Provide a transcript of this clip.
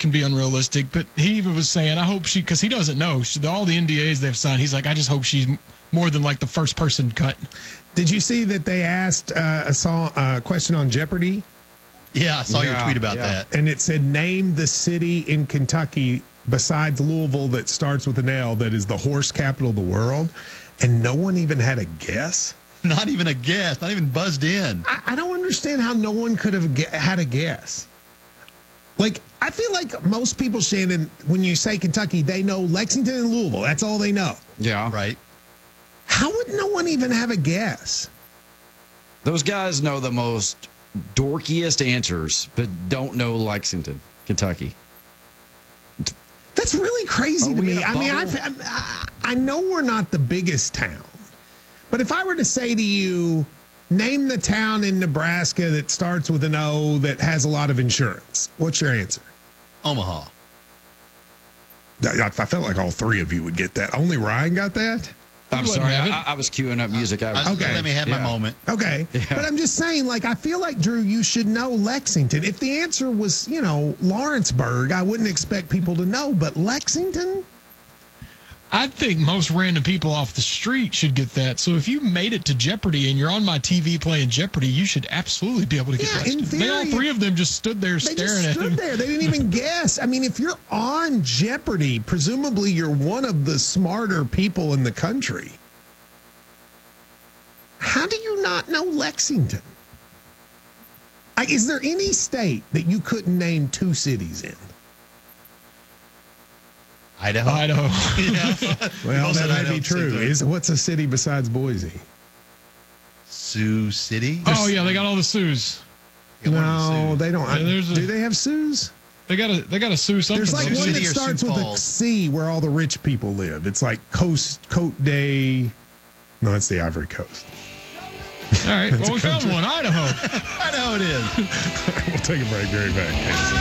can be unrealistic, but he even was saying, I hope she, because he doesn't know, all the NDAs they've signed, he's like, I just hope she's more than like the first person cut. Did you see that they asked a question on Jeopardy? Yeah, I saw your tweet about that. And it said, name the city in Kentucky besides Louisville that starts with an L that is the horse capital of the world. And no one even had a guess. Not even a guess. Not even buzzed in. I don't understand how no one could have had a guess. Like, I feel like most people, Shannon, when you say Kentucky, they know Lexington and Louisville. That's all they know. Yeah. Right. How would no one even have a guess? Those guys know the most dorkiest answers, but don't know Lexington, Kentucky. That's really crazy to me. I mean, I know we're not the biggest town, but if I were to say to you, name the town in Nebraska that starts with an O that has a lot of insurance, what's your answer? Omaha. I felt like all three of you would get that. Only Ryan got that? I'm sorry. I was queuing up music. Okay. Let me have my moment. Okay. Yeah. But I'm just saying, like, I feel like, Drew, you should know Lexington. If the answer was, Lawrenceburg, I wouldn't expect people to know. But Lexington? I think most random people off the street should get that. So if you made it to Jeopardy and you're on my TV playing Jeopardy, you should absolutely be able to get that. In theory, all three of them just stood there staring at him. They didn't even guess. I mean, if you're on Jeopardy, presumably you're one of the smarter people in the country. How do you not know Lexington? Is there any state that you couldn't name two cities in? Idaho. Yeah. Well, that might be true. What's a city besides Boise? Sioux City. Oh yeah, they got all the Sioux. No, they don't. Do they have Sioux? They got a Sioux something. There's like one that starts with a C where all the rich people live. It's like Cote de. No, it's the Ivory Coast. All right. Well, we found one. Idaho. Idaho it is. We'll take a break. Very back.